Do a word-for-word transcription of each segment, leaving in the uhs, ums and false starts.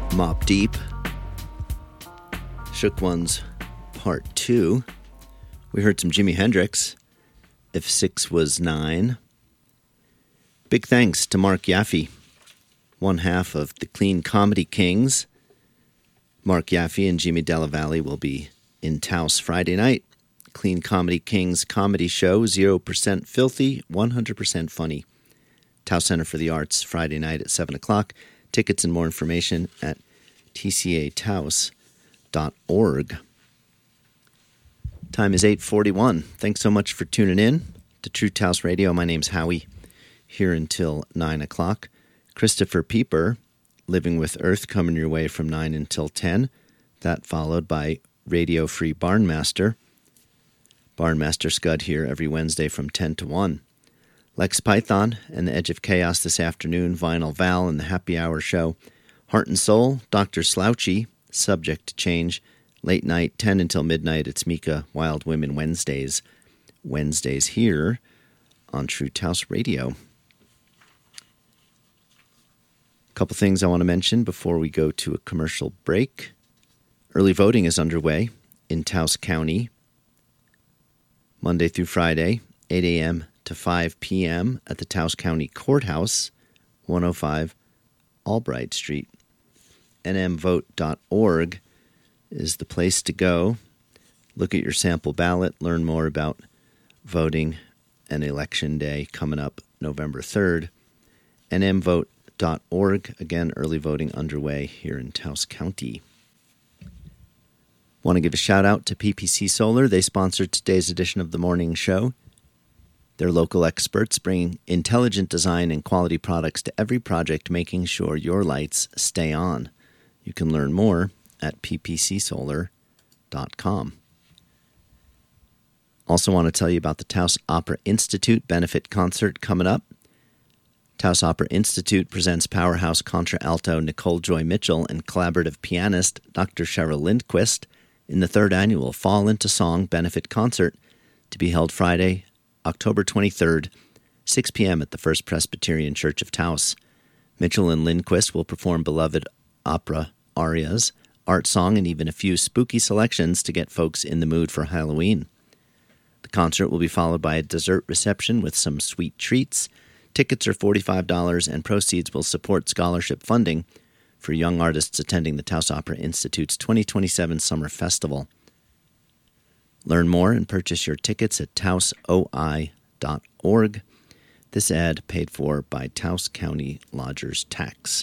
Mobb Deep, Shook Ones Part two. We heard some Jimi Hendrix, If Six Was Nine. Big thanks to Mark Yaffe, one half of the Clean Comedy Kings. Mark Yaffe and Jimmy Della Valle will be in Taos Friday night. Clean Comedy Kings comedy show, zero percent filthy, one hundred percent funny. Taos Center for the Arts, Friday night at seven o'clock. Tickets and more information at t c a taos dot org. Time is eight forty-one. Thanks so much for tuning in to True Taos Radio. My name's Howie, here until nine o'clock. Christopher Pieper, Living with Earth, coming your way from nine until ten. That followed by Radio Free Barnmaster. Barnmaster Scud here every Wednesday from ten to one. Lex Python and the Edge of Chaos this afternoon. Vinyl Val and the Happy Hour Show. Heart and Soul, Doctor Slouchy, Subject to Change. Late night, ten until midnight. It's Mika Wild Women Wednesdays. Wednesdays here on True Taos Radio. A couple things I want to mention before we go to a commercial break. Early voting is underway in Taos County, Monday through Friday, eight a.m. to five p.m. at the Taos County Courthouse, one oh five Albright Street. n m vote dot org is the place to go. Look at your sample ballot, learn more about voting and Election Day coming up November third. n m vote dot org, again, early voting underway here in Taos County. Want to give a shout out to P P C Solar. They sponsored today's edition of the morning show. They're local experts bringing intelligent design and quality products to every project, making sure your lights stay on. You can learn more at p p c solar dot com. Also want to tell you about the Taos Opera Institute benefit concert coming up. Taos Opera Institute presents powerhouse contralto Nicole Joy Mitchell and collaborative pianist Doctor Cheryl Lindquist in the third annual Fall into Song benefit concert to be held Friday, October twenty-third, six p.m. at the First Presbyterian Church of Taos. Mitchell and Lindquist will perform beloved opera arias, art song, and even a few spooky selections to get folks in the mood for Halloween. The concert will be followed by a dessert reception with some sweet treats. Tickets are forty-five dollars, and proceeds will support scholarship funding for young artists attending the Taos Opera Institute's twenty twenty-seven Summer Festival. Learn more and purchase your tickets at taos o i dot org. This ad paid for by Taos County Lodgers Tax.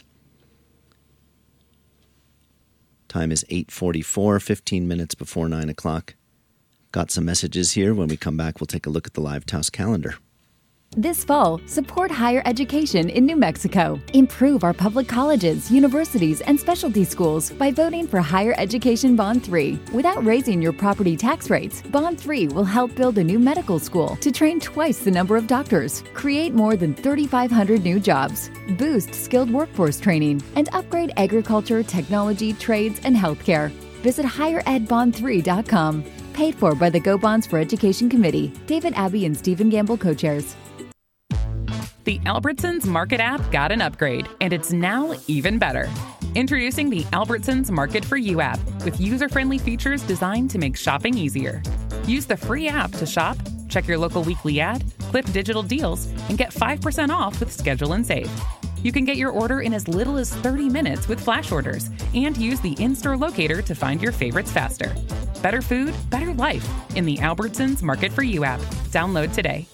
Time is eight forty-four, fifteen minutes before nine o'clock. Got some messages here. When we come back, we'll take a look at the live Taos calendar. This fall, support higher education in New Mexico. Improve our public colleges, universities, and specialty schools by voting for Higher Education Bond three. Without raising your property tax rates, Bond three will help build a new medical school to train twice the number of doctors, create more than thirty-five hundred new jobs, boost skilled workforce training, and upgrade agriculture, technology, trades, and healthcare. Visit higher ed bond three dot com. Paid for by the Go Bonds for Education Committee. David Abbey and Stephen Gamble co-chairs. The Albertsons Market app got an upgrade, and it's now even better. Introducing the Albertsons Market for You app with user-friendly features designed to make shopping easier. Use the free app to shop, check your local weekly ad, clip digital deals, and get five percent off with Schedule and Save. You can get your order in as little as thirty minutes with flash orders and use the in-store locator to find your favorites faster. Better food, better life in the Albertsons Market for You app. Download today.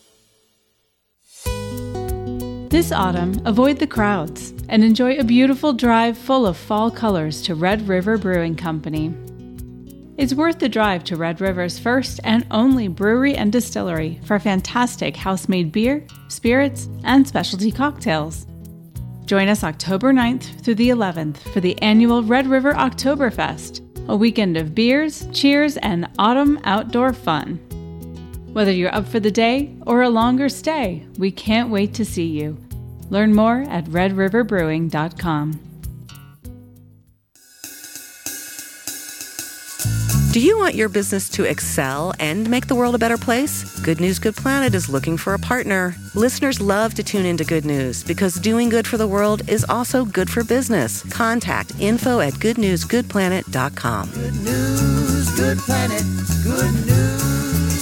This autumn, avoid the crowds and enjoy a beautiful drive full of fall colors to Red River Brewing Company. It's worth the drive to Red River's first and only brewery and distillery for fantastic house-made beer, spirits, and specialty cocktails. Join us October ninth through the eleventh for the annual Red River Oktoberfest, a weekend of beers, cheers, and autumn outdoor fun. Whether you're up for the day or a longer stay, we can't wait to see you. Learn more at red river brewing dot com. Do you want your business to excel and make the world a better place? Good News Good Planet is looking for a partner. Listeners love to tune into Good News because doing good for the world is also good for business. Contact info at good news good planet dot com. Good News Good Planet. Good news.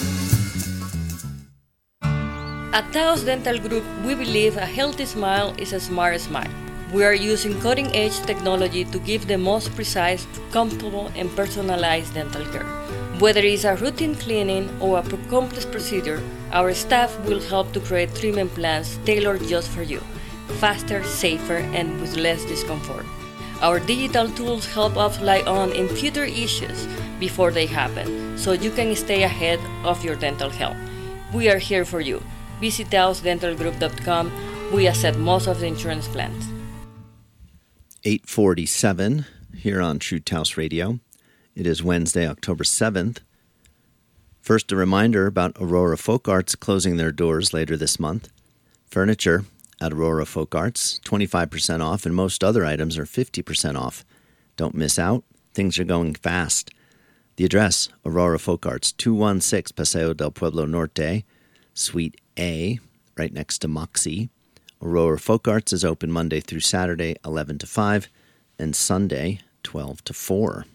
At Taos Dental Group, we believe a healthy smile is a smart smile. We are using cutting-edge technology to give the most precise, comfortable, and personalized dental care. Whether it's a routine cleaning or a complex procedure, our staff will help to create treatment plans tailored just for you, faster, safer, and with less discomfort. Our digital tools help us lie on in future issues before they happen, so you can stay ahead of your dental health. We are here for you. Visit taos dental group dot com. We accept most of the insurance plans. eight forty-seven here on True Taos Radio. It is Wednesday, October seventh. First, a reminder about Aurora Folk Arts closing their doors later this month. Furniture at Aurora Folk Arts, twenty-five percent off, and most other items are fifty percent off. Don't miss out. Things are going fast. The address, Aurora Folk Arts, two one six Paseo del Pueblo Norte, Suite A, right next to Moxie. Aurora Folk Arts is open Monday through Saturday, eleven to five, and Sunday, twelve to four.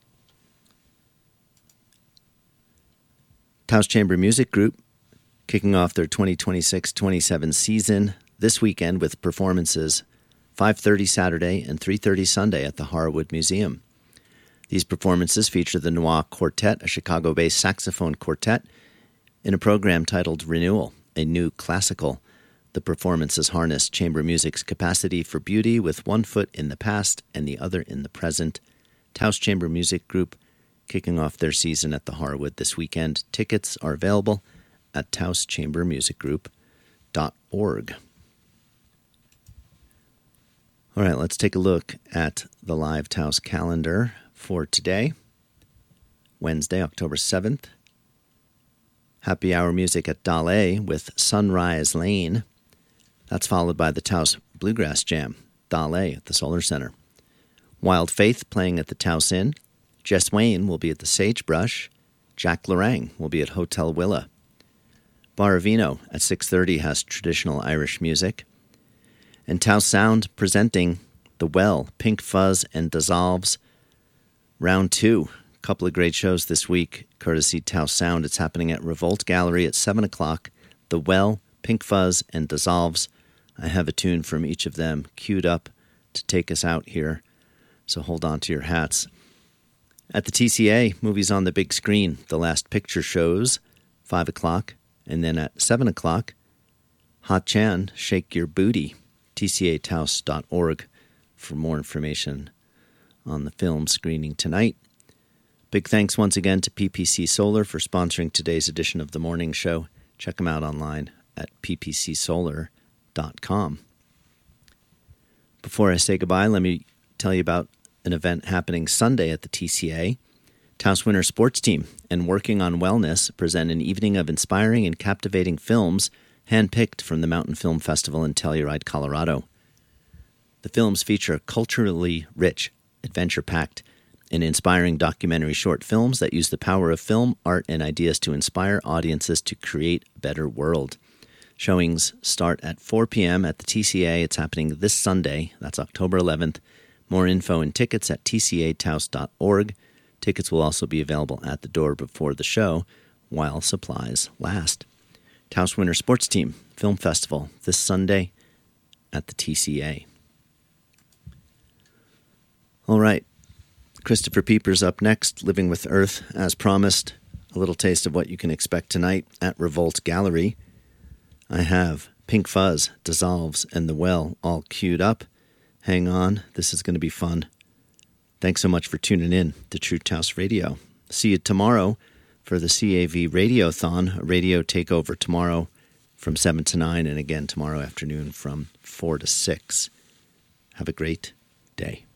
Taos Chamber Music Group kicking off their twenty twenty-six twenty-seven season this weekend with performances five thirty Saturday and three thirty Sunday at the Harwood Museum. These performances feature the Noir Quartet, a Chicago-based saxophone quartet, in a program titled Renewal, a new classical. The performances harness chamber music's capacity for beauty with one foot in the past and the other in the present. Taos Chamber Music Group kicking off their season at the Harwood this weekend. Tickets are available at taos chamber music group dot org. All right, let's take a look at the live Taos calendar for today, Wednesday, October seventh. Happy hour music at Dale with Sunrise Lane. That's followed by the Taos Bluegrass Jam, Dale at the Solar Center. Wild Faith playing at the Taos Inn. Jess Wayne will be at the Sagebrush. Jack Lorang will be at Hotel Willa. Baravino at six thirty has traditional Irish music. And Taos Sound presenting The Well, Pink Fuzz, and Dissolves. Round two. A couple of great shows this week, courtesy Taos Sound. It's happening at Revolt Gallery at seven o'clock. The Well, Pink Fuzz, and Dissolves. I have a tune from each of them queued up to take us out here, so hold on to your hats. At the T C A, movies on the big screen, The Last Picture shows, five o'clock, and then at seven o'clock, Hot Chan, Shake Your Booty, T C A taos dot org for more information on the film screening tonight. Big thanks once again to P P C Solar for sponsoring today's edition of The Morning Show. Check them out online at p p c solar dot com. Before I say goodbye, let me tell you about an event happening Sunday at the T C A. Taos Winter Sports Team and Working on Wellness present an evening of inspiring and captivating films handpicked from the Mountain Film Festival in Telluride, Colorado. The films feature culturally rich, adventure-packed, and inspiring documentary short films that use the power of film, art, and ideas to inspire audiences to create a better world. Showings start at four p.m. at the T C A. It's happening this Sunday. That's October eleventh. More info and tickets at t c a taos dot org. Tickets will also be available at the door before the show while supplies last. Taos Winter Sports Team Film Festival this Sunday at the T C A. All right. Christopher Pieper's up next, Living with Earth, as promised. A little taste of what you can expect tonight at Revolt Gallery. I have Pink Fuzz, Dissolves, and The Well all queued up. Hang on, this is going to be fun. Thanks so much for tuning in to True Taos Radio. See you tomorrow for the C A V Radiothon, a radio takeover tomorrow from seven to nine, and again tomorrow afternoon from four to six. Have a great day.